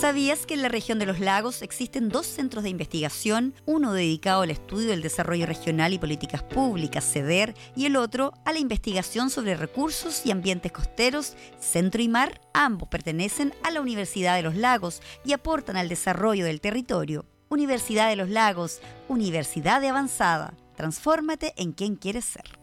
¿Sabías que en la región de los lagos existen 2 centros de investigación, uno dedicado al estudio del desarrollo regional y políticas públicas, CEDER, y el otro a la investigación sobre recursos y ambientes costeros, Centro y Mar? Ambos pertenecen a la Universidad de los Lagos y aportan al desarrollo del territorio. Universidad de los Lagos, universidad de avanzada. Transfórmate en quien quieres ser.